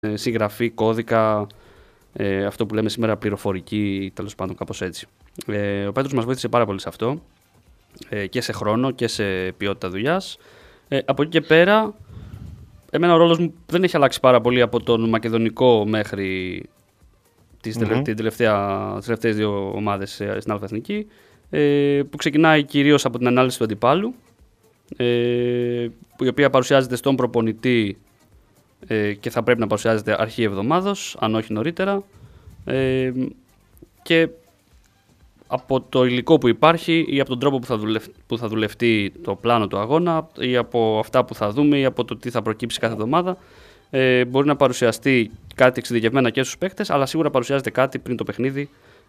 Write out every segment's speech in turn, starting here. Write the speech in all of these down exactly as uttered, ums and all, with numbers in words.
συγγραφή, κώδικα, ε, αυτό που λέμε σήμερα πληροφορική, τέλος πάντων κάπως έτσι. Ε, ο Πέτρος μας βοήθησε πάρα πολύ σε αυτό, ε, και σε χρόνο και σε ποιότητα δουλειάς. Ε, από εκεί και πέρα, εμένα ο ρόλος μου δεν έχει αλλάξει πάρα πολύ από τον μακεδονικό μέχρι τις, mm-hmm. την τελευταία, τις τελευταίες δύο ομάδες στην Αλφα Εθνική, ε, που ξεκινάει κυρίως από την ανάλυση του αντιπάλου, ε, η οποία παρουσιάζεται στον προπονητή ε, και θα πρέπει να παρουσιάζεται αρχή εβδομάδος, αν όχι νωρίτερα, ε, και από το υλικό που υπάρχει ή από τον τρόπο που θα, δουλευ, που θα δουλευτεί το πλάνο του αγώνα ή από αυτά που θα δούμε ή από το τι θα προκύψει κάθε εβδομάδα, ε, μπορεί να παρουσιαστεί κάτι εξειδικευμένα και στους παίκτες, αλλά σίγουρα παρουσιάζεται κάτι πριν το παιχνίδι,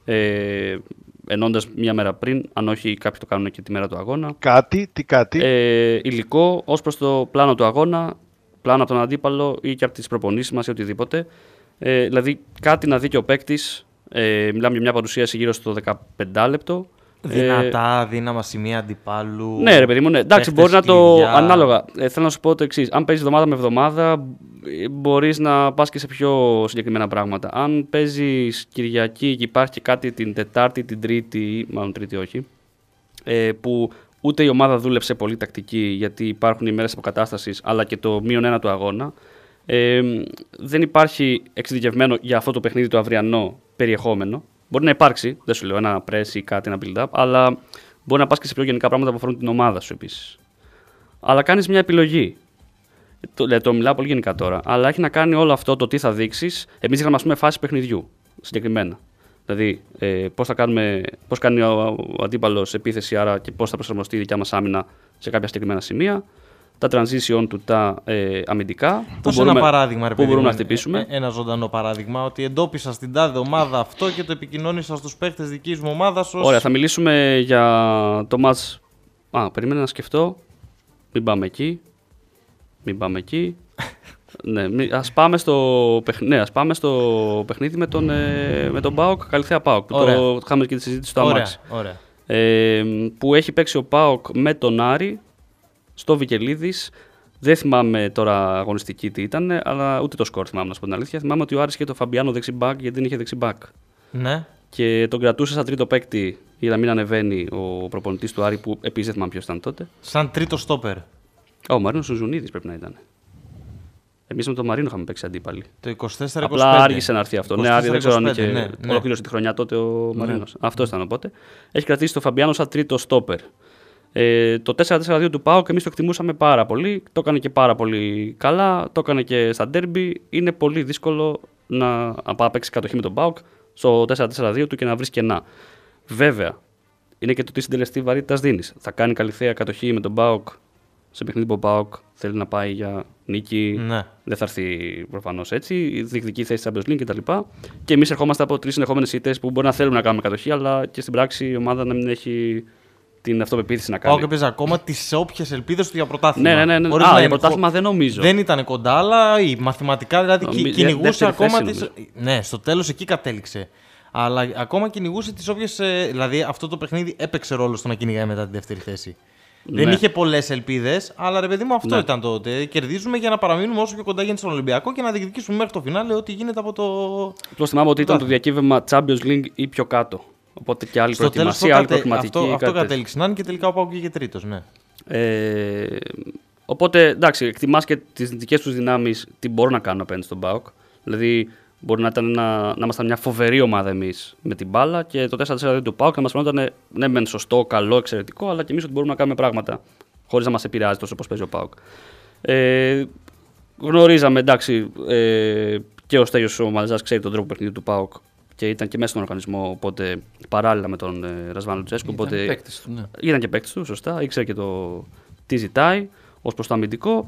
ε, ενώντας μία μέρα πριν, αν όχι κάποιοι το κάνουν και τη μέρα του αγώνα. Κάτι, τι κάτι. Ε, υλικό ως προς το πλάνο του αγώνα, πλάνο από τον αντίπαλο ή και από τις προπονήσεις μας ή οτιδήποτε. Ε, δηλαδή κάτι να δει και ο παίκτης. Ε, μιλάμε για μια παρουσίαση γύρω στο δεκαπέντε λεπτό. Δυνατά, ε, δύναμα σημεία αντιπάλου. Ναι, ρε παιδί μου, ναι. Εντάξει, μπορεί να το. Ανάλογα. Ε, θέλω να σου πω το εξής. Αν παίζεις εβδομάδα με εβδομάδα, μπορείς να πας και σε πιο συγκεκριμένα πράγματα. Αν παίζεις Κυριακή και υπάρχει και κάτι την Τετάρτη, την Τρίτη, μάλλον Τρίτη όχι, ε, που ούτε η ομάδα δούλεψε πολύ τακτική, γιατί υπάρχουν οι μέρες αποκατάστασης, αλλά και το μείον ένα του αγώνα. Ε, δεν υπάρχει εξειδικευμένο για αυτό το παιχνίδι το αυριανό περιεχόμενο. Μπορεί να υπάρξει, δεν σου λέω ένα press ή κάτι, ένα build-up, αλλά μπορεί να πας και σε πιο γενικά πράγματα που αφορούν την ομάδα σου επίσης. Αλλά κάνεις μια επιλογή. Το, το μιλάω πολύ γενικά τώρα, αλλά έχει να κάνει όλο αυτό το τι θα δείξεις. Εμείς είχαμε, ας πούμε, φάσεις παιχνιδιού συγκεκριμένα. Δηλαδή, ε, πώς, θα κάνουμε, πώς κάνει ο, ο αντίπαλος επίθεση, άρα και πώς θα προσαρμοστεί η δικιά μας άμυνα σε κάποια συγκεκριμένα σημεία. Τα transition του, τα ε, αμυντικά. Πώς ένα παράδειγμα, ρε που μπορούμε παιδί, να χτυπήσουμε. Ένα ζωντανό παράδειγμα, ότι εντόπισα στην τάδε ομάδα αυτό και το επικοινώνησα στους παίκτες δικής μου ομάδας. Ως... Ωραία, θα μιλήσουμε για το match. Α, περίμενα να σκεφτώ. Μην πάμε εκεί. Μην πάμε εκεί. ναι, ας πάμε στο, παιχ... ναι, ας πάμε στο παιχνίδι με τον, ε, με τον ΠΑΟΚ, Καλυθέα ΠΑΟΚ. Που το, το είχαμε και τη συζήτηση στο αμάξι. Ωραία. Ε, που έχει παίξει ο ΠΑΟΚ με τον Άρη στο Βικελίδης. Δεν θυμάμαι τώρα αγωνιστική τι ήταν, αλλά ούτε το σκορ θυμάμαι, να σου πω την αλήθεια. Θυμάμαι ότι ο Άρης είχε το Φαμπιάνο δεξιμπάκ, γιατί δεν είχε δεξιμπάκ. Ναι. Και τον κρατούσε σαν τρίτο παίκτη για να μην ανεβαίνει ο προπονητής του Άρη, που επίσης δεν θυμάμαι ποιος ήταν τότε. Σαν τρίτο στόπερ. Ο Μαρίνος Ζουζουνίδης πρέπει να ήταν. Εμείς με τον Μαρίνο είχαμε παίξει αντίπαλοι. Το είκοσι τέσσερα είκοσι πέντε. Απλά άργησε να έρθει αυτό. Ναι, δεν ξέρω αν είχε ναι, ναι. ολοκλήρωσε τη χρονιά τότε ο Μαρίνος. Ναι. Αυτό ήταν οπότε. Έχει κρατήσει τον Φαμπιάνο σαν τρίτο στόπερ. Ε, το τέσσερα τέσσερα δύο του ΠΑΟΚ εμείς το εκτιμούσαμε πάρα πολύ. Το έκανε και πάρα πολύ καλά. Το έκανε και στα ντέρμπι. Είναι πολύ δύσκολο να παίξει κατοχή με τον ΠΑΟΚ στο τέσσερα τέσσερα δύο του και να βρει κενά. Βέβαια, είναι και το τι συντελεστή βαρύτητας δίνεις. Θα κάνει Καλυθέα κατοχή με τον ΠΑΟΚ σε παιχνίδι που ο ΠΑΟΚ θέλει να πάει για νίκη. Ναι. Δεν θα έρθει προφανώς έτσι. Διεκδικεί θέση Champions League κτλ. Και εμείς ερχόμαστε από τρεις συνεχόμενες ήττες που μπορεί να θέλουμε να κάνουμε κατοχή, αλλά και στην πράξη η ομάδα να μην έχει την αυτοπεποίθηση να κάνει. Πάω και παίζει ακόμα τις όποιες ελπίδες του για πρωτάθλημα. Ναι, ναι, ναι. ναι. Α, για πρωτάθλημα δεν νομίζω. Δεν ήταν κοντά, αλλά ή, μαθηματικά δηλαδή Νομι... κυνηγούσε ακόμα. Τις... Ναι, στο τέλος εκεί κατέληξε. Αλλά ακόμα κυνηγούσε τις όποιες. Δηλαδή αυτό το παιχνίδι έπαιξε ρόλο στο να κυνηγάει μετά τη δεύτερη θέση. Ναι. Δεν είχε πολλές ελπίδες, αλλά ρε παιδί μου αυτό ναι. ήταν τότε. Κερδίζουμε για να παραμείνουμε όσο πιο κοντά γίνεται στον Ολυμπιακό και να διεκδικήσουμε μέχρι το φινάλε ό,τι γίνεται από το. Απλώς θυμάμαι ότι ήταν το διακύβευμα Champions League ή πιο κάτω. Οπότε και άλλη προετοιμασία, άλλη προετοιματική. Αυτό, αυτό κατέληξε να είναι και τελικά ο ΠΑΟΚ και τρίτος, ναι. Ε, οπότε εντάξει, εκτιμάς και τις δικές τους δυνάμεις τι μπορούν να κάνουν απέναντι στον ΠΑΟΚ. Δηλαδή, μπορεί να, ήταν ένα, να ήμασταν μια φοβερή ομάδα εμείς με την μπάλα και το τέσσερα τέσσερα δύο του ΠΑΟΚ να μας φαινόταν ναι, μεν σωστό, καλό, εξαιρετικό, αλλά και εμείς ότι μπορούμε να κάνουμε πράγματα χωρίς να μας επηρεάζει τόσο όπως παίζει ο ΠΑΟΚ. Ε, γνωρίζαμε εντάξει, ε, και ο Στέλιος ο Μαλζάς ξέρει τον τρόπο παιχνιδιού του ΠΑΟΚ. Και ήταν και μέσα στον οργανισμό, οπότε παράλληλα με τον ε, Ρασβάν Λουτσέσκου. Ήταν και παίκτης του, ναι. Ήταν και παίκτης του, σωστά. Ήξερε και το τι ζητάει ως προς το αμυντικό.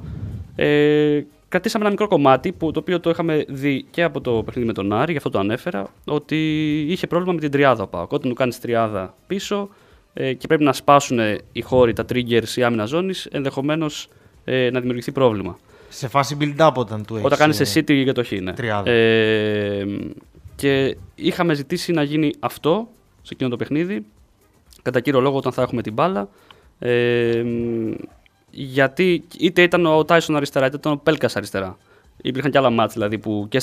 Ε, κρατήσαμε ένα μικρό κομμάτι, που, το οποίο το είχαμε δει και από το παιχνίδι με τον Άρη, γι' αυτό το ανέφερα, ότι είχε πρόβλημα με την τριάδα ο ΠΑΟΚ. Όταν του κάνεις τριάδα πίσω ε, και πρέπει να σπάσουν οι χώροι, τα triggers, η άμυνα ζώνης, ενδεχομένως ε, να δημιουργηθεί πρόβλημα. Σε φάση build-up όταν του έχεις. Όταν κάνεις εσύ τη κατοχή, ναι. Τριάδα. Ε, Και είχαμε ζητήσει να γίνει αυτό σε εκείνο το παιχνίδι, κατά κύριο λόγο όταν θα έχουμε την μπάλα. Ε, γιατί είτε ήταν ο Τάισον αριστερά, είτε ήταν ο Πέλκας αριστερά. Υπήρχαν και άλλα μάτς δηλαδή, που και